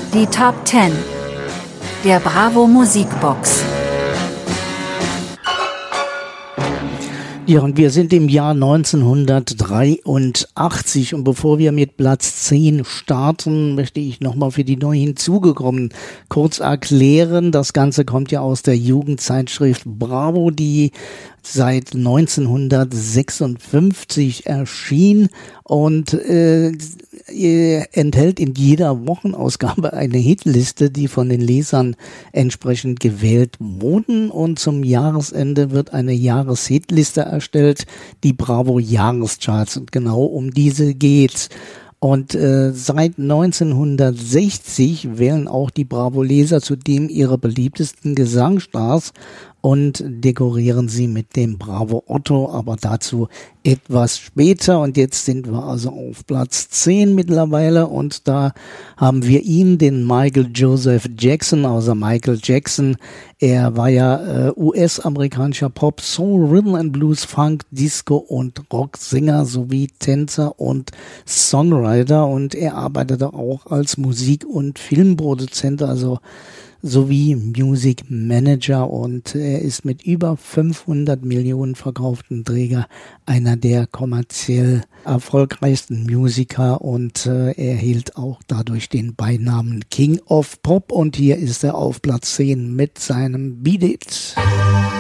Die Top 10 der Bravo Musikbox. Ja, und wir sind im Jahr 1983 und bevor wir mit Platz 10 starten, möchte ich nochmal für die neu hinzugekommenen kurz erklären. Das Ganze kommt ja aus der Jugendzeitschrift Bravo, die seit 1956 erschien und enthält in jeder Wochenausgabe eine Hitliste, die von den Lesern entsprechend gewählt wurden, und zum Jahresende wird eine Jahreshitliste erstellt, die Bravo Jahrescharts, und genau um diese geht's. Und seit 1960 wählen auch die Bravo-Leser zudem ihre beliebtesten Gesangstars und dekorieren sie mit dem Bravo Otto, aber dazu etwas später. Und jetzt sind wir also auf Platz 10 mittlerweile und da haben wir ihn, den Michael Joseph Jackson, also Michael Jackson. Er war ja US-amerikanischer Pop, Soul, Rhythm and Blues, Funk, Disco und Rocksänger sowie Tänzer und Songwriter, und er arbeitete auch als Musik- und Filmproduzent, also sowie Music Manager, und er ist mit über 500 Millionen verkauften Träger einer der kommerziell erfolgreichsten Musiker, und er erhielt auch dadurch den Beinamen King of Pop, und hier ist er auf Platz 10 mit seinem Beat It.